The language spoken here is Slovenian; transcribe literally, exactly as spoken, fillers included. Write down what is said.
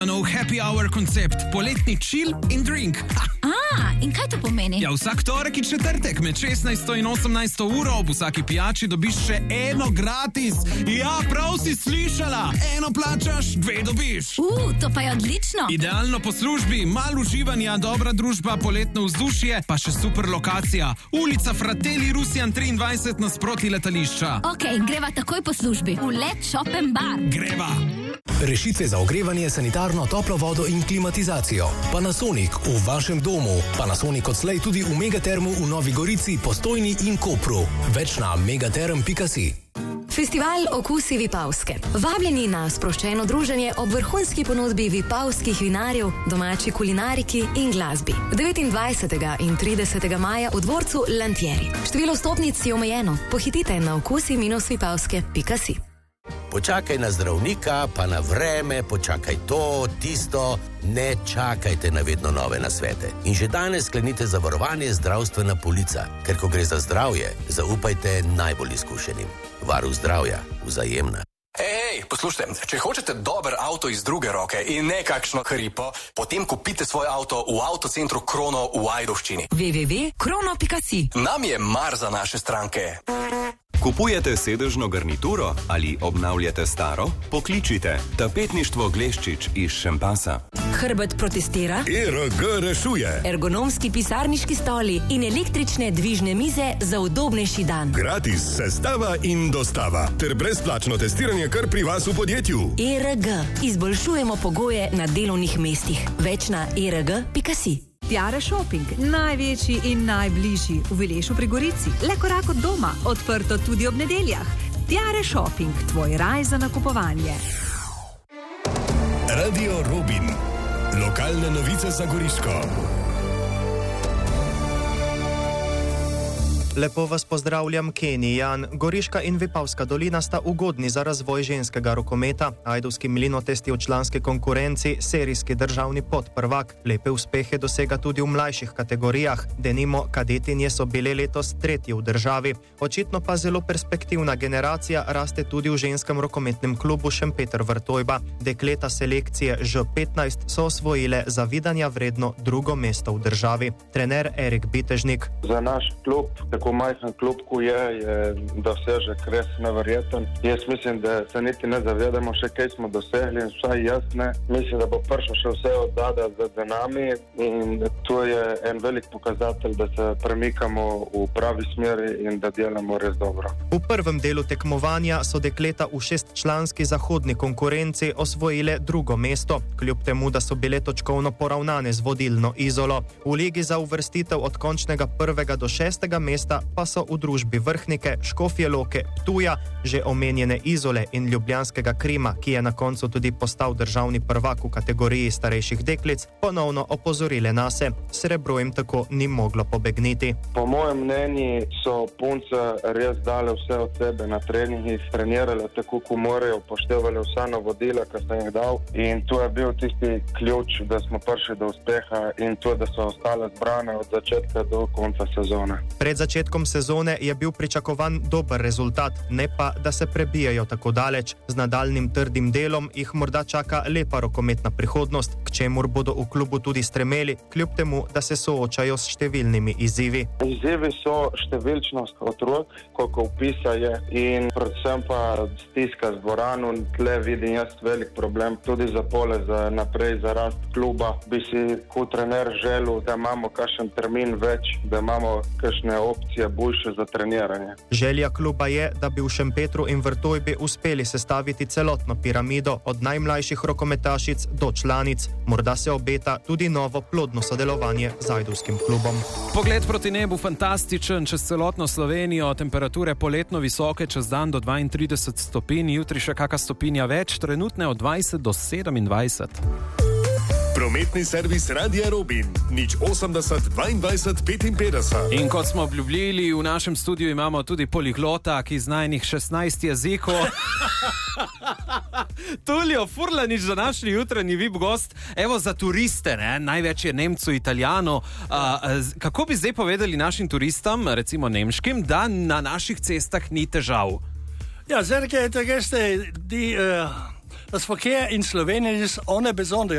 Nov happy hour koncept, poletni chill in drink. A, in kaj to pomeni? Ja, vsak torek in četrtek med šestnajsto in osemnajsto uro ob vsaki pijači dobiš še eno gratis. Ja, prav si slišala. Eno plačaš, dve dobiš. U, to pa je odlično. Idealno po službi, malo uživanja, dobra družba, poletno vzdušje, pa še super lokacija. Ulica Fratelli Rusijan triindvajset nasproti letališča. Ok, greva takoj po službi. V Let Shop and Bar. Greva. Rešitve za ogrevanje, sanitarno, toplo vodo in klimatizacijo. Panasonic v vašem domu. Panasonic odslej tudi v Megatermu v Novi Gorici, Postojni in Kopru. Več na megaterm pika si. Festival Okusi Vipavske. Vabljeni na sproščeno druženje ob vrhunski ponudbi vipavskih vinarjev, domači kulinariki in glasbi. devetindvajsetega in tridesetega maja v dvorcu Lantieri. Število stopnic je omejeno. Pohitite na okusi vipavske pika si. Počakaj na zdravnika, pa na vreme, počakaj to, tisto, ne čakajte na vedno nove nasvete. In že danes sklenite zavarovanje zdravstvena polica, ker ko gre za zdravje, zaupajte najbolj izkušenim. Varuh zdravja, Vzajemna. Ej, poslušajte, če hočete dober avto iz druge roke in ne kakšno hripo, potem kupite svoj avto v avtocentru Krono v Ajdovščini. w w w pika krono pika si. Nam je mar za naše stranke. Kupujete sedežno garnituro ali obnavljate staro? Pokličite Tapetništvo Gleščič iz Šempasa. Hrbet protestira, E R G rešuje. ergonomski pisarniški stoli in električne dvižne mize za udobnejši dan. Gratis sestava in dostava ter brezplačno testiranje kar pri vas v podjetju. E R G. Izboljšujemo pogoje na delovnih mestih. Več na e r g pika si. Tiare Shopping, največji in najbližji v Vilešu pri Gorici. Le korak od doma, odprto tudi ob nedeljah. Tiare Shopping, tvoj raj za nakupovanje. Radio Robin. Lokalne novice za Goriško. Lepo vas pozdravljam, Kenny Jan. Goriška in Vipavska dolina sta ugodni za razvoj ženskega rokometa. Ajdovski Mlinotest je v članski konkurenci serijski državni podprvak. Lepe uspehe dosega tudi v mlajših kategorijah. Denimo, kadetinje so bile letos tretji v državi. Očitno pa zelo perspektivna generacija raste tudi v ženskem rokometnem klubu Šempeter Vrtojba. Dekleta selekcije Ž petnajst so osvojile zavidanja vredno drugo mesto v državi. Trener Erik Bitežnik. Za naš klub, tako majhen klub, ko je, je dosežek res neverjeten. Jaz mislim, da se niti ne zavedamo še, kaj smo dosegli, vsaj jaz ne. Mislim, da bo prišlo še vse od dada za nami in to je en velik pokazatelj, da se premikamo v pravi smeri in da delamo res dobro. V prvem delu tekmovanja so dekleta v šestčlanski zahodni konkurenci osvojile drugo mesto, kljub temu, da so bile točkovno poravnane z vodilno Izolo. V ligi za uvrstitev od končnega prvega do šestega mesta pa so v družbi Vrhnike, Škofje Loke, Ptuja, že omenjene Izole in ljubljanskega Krima, ki je na koncu tudi postal državni prvak v kategoriji starejših deklic, ponovno opozorile nase. Srebro jim tako ni moglo pobegniti. Po mojem mnenju so punce res dale vse od sebe na treningih, trenirale tako, ko morajo, upoštevali vsa navodila, ki sem jih dal, in to je bil tisti ključ, da smo prišli do uspeha in to, da so ostale zbrane od začetka do konca sezone. Pred začetkom sezone je bil pričakovan dober rezultat, ne pa, da se prebijajo tako daleč. Z nadaljnim trdim delom jih morda čaka lepa rokometna prihodnost, k čemur bodo v klubu tudi stremeli, kljub temu, da se soočajo s številnimi izzivi. Izzivi so številčnost otrok, koliko vpisa je in predvsem pa stiska z dvorano. Tle vidim jaz velik problem tudi za pole, za naprej, za rast kluba. Bi si kot trener želel, da imamo kakšen termin več, da imamo kakšne opcije boljše za treniranje. Želja kluba je, da bi v Šempetru in Vrtojbi uspeli sestaviti celotno piramido od najmlajših rokometašic do članic. Morda se obeta tudi novo plodno sodelovanje z ajdovskim klubom. Pogled proti nebu fantastičen čez celotno Slovenijo, temperature poletno visoke, čez dan do dvaintrideset stopinj, jutri še kaka stopinja več, trenutne od dvajset do sedemindvajset. Prometni servis Radia Robin, nič osemdeset dvaindvajset petinpetdeset. In kot smo obljubili, v našem studiu imamo tudi poliglota, ki zna enih šestnajst jezikov. Tulio Furlanič, današnji jutranji V I P gost, evo za turiste, ne? Največ je Nemcev, Italijanov. Kako bi zdaj povedali našim turistom, recimo nemškim, da na naših cestah ni težav? Ja, sehr geehrte Gäste, die, uh, das Verkehr in Slowenien ist ohne besondere